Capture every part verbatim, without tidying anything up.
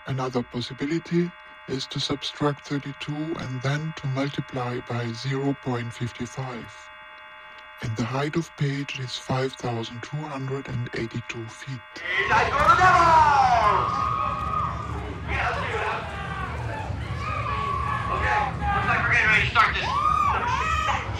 Another possibility is to subtract thirty-two and then to multiply by zero point five five. And the height of page is five thousand two hundred eighty-two feet. I go to the devils! Yeah, let's do it. Okay, looks like we're getting ready to start this match.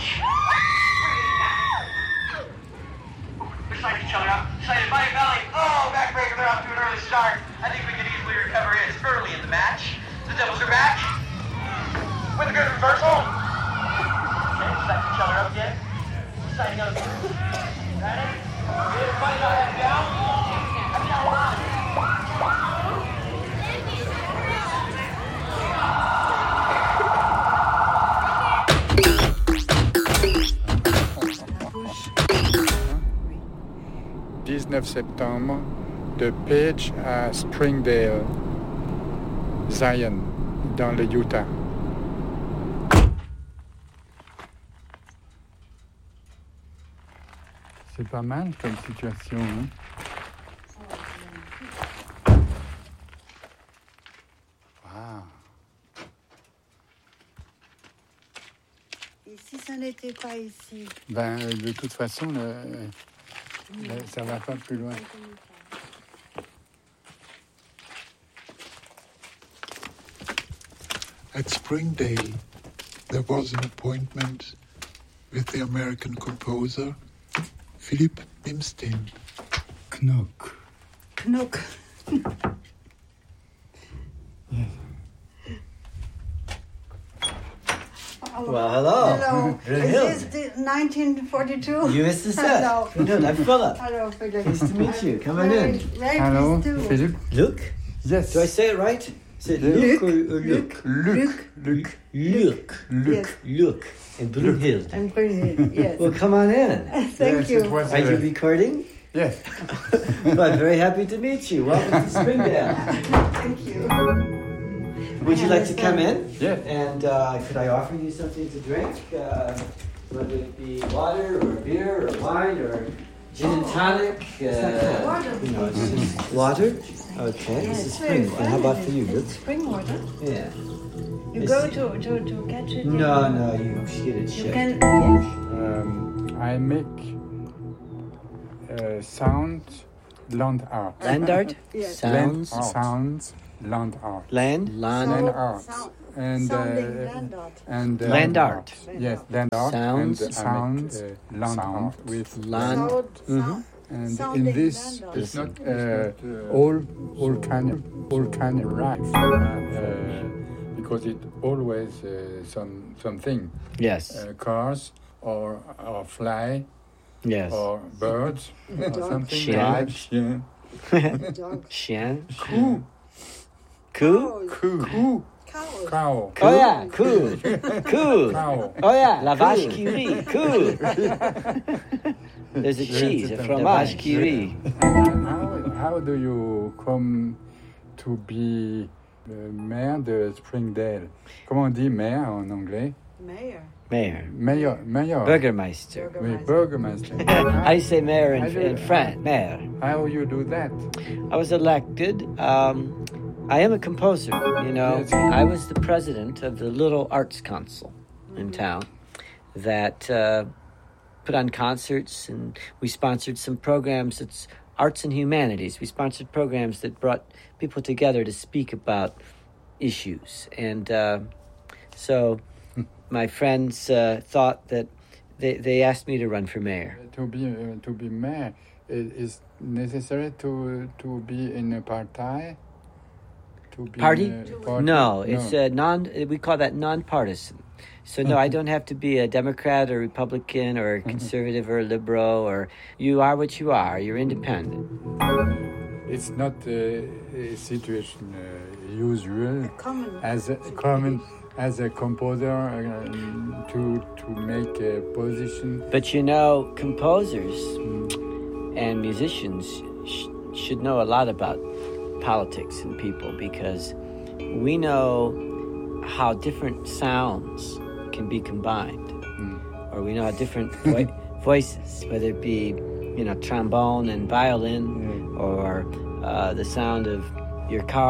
Beside each other up, excited by your belly. Oh, backbreaker, they're off to an early start. I think we can easily recover it early in the match. The Devils are back with a good reversal. Okay, beside each other up again. Signing up. Ready? Everybody got that down? Have y'all on? dix-neuf septembre, de Page à Springdale, Zion, dans le Utah. C'est pas mal comme situation, hein? Wow. Et si ça n'était pas ici? Ben, de toute façon, le, le, ça va pas plus loin. At Springdale, there was an appointment with the American composer Philip Bimstein. Knock. Knock. Yes. Well, hello. Hello. Brunhilde. Is this the nineteen forty-two? You missed the set. Hello. Brunhilde, I'm Philip. Hello, Philip. Nice to meet you. Come on Very, in. very Hello, pleased to- Philippe. Luc? Yes. Do I say it right? Is it Luc. Luc or, or Luc? Luc. Luc. Luc. Yes. Luc. And Brunhilde. I'm Brunhilde, yes. Well, come on in. Thank Yes, you. it was, Are you uh, recording? Yes. Well, I'm very happy to meet you. Welcome to Springdale. Thank you. Would you like to come in? Yes. And uh, could I offer you something to drink? Uh, whether it be water or beer or wine or gin and tonic. Uh, Water. you know, it's just water. Okay, this is spring. And how about for you, Luke? Spring water. Yeah. You It's- go to, to, to catch it? No, no, you get it You shipped. can, yes. Um, I make uh, sound land art. Land art? Yes. Sounds? Land, sounds land art. Land? Land. Land Sound- art. sound- And, sounding uh, land art. and uh, Land art. Yes, land art. Sounds. And sounds. Uh, land art with Land. Sound, Mhm. sound, And in sounding this, land art. it's not uh, all all kind of all kind of rights uh, because it always uh, some something Yes. uh, cars or or fly Yes. or birds or Dog. something. Chien. Like chien. Dog. Chien. Coo, Coo? coo, Cows. cow, Oh yeah, coo. Coo. cow. Oh yeah, la vache qui rit. Coo. There's a cheese, a fromage qui rit. How, how do you come to be the maire de Springdale? Comment on dit maire en anglais? Mayor. Mayor. Mayor, mayor. Burgermeister. Oui, burgermeister. How do you say mayor in, I do- in French? Mayor. How you do that? I was elected. Um, I am a composer, you know. Yes. I was the president of the Little Arts Council in town that uh, put on concerts, and we sponsored some programs that's arts and humanities. We sponsored programs that brought people together to speak about issues. And uh, so my friends uh, thought that they, they asked me to run for mayor. To be uh, to be mayor, it is necessary to to be in a party. To be Party? in a party? No, it's a non. We call that non-partisan. So no, I don't have to be a Democrat or Republican or a conservative or a liberal. Or you are what you are. You're independent. It's not uh, a situation uh, usual Common. as a common as a composer um, to to make a position. But you know, composers and musicians sh- should know a lot about politics and people, because we know how different sounds can be combined, or we know how different vo- voices, whether it be, you know, trombone and violin, or uh, the sound of your car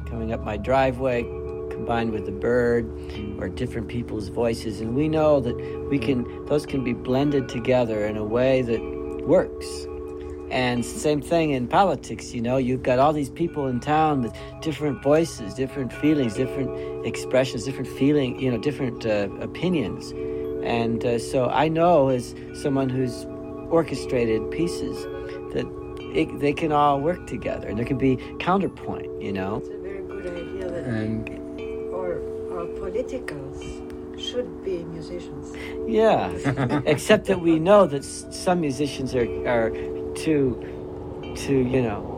coming up my driveway, combined with the bird or different people's voices. And we know that we can, those can be blended together in a way that works. And same thing in politics, you know, you've got all these people in town with different voices, different feelings, different expressions, different feeling, you know, different uh, opinions. And uh, so I know, as someone who's orchestrated pieces, that it, they can all work together, and there can be counterpoint, you know. It's a very good idea that And our, our politicals should be musicians. Yeah, except that we know that s- some musicians are, are too, too, you know,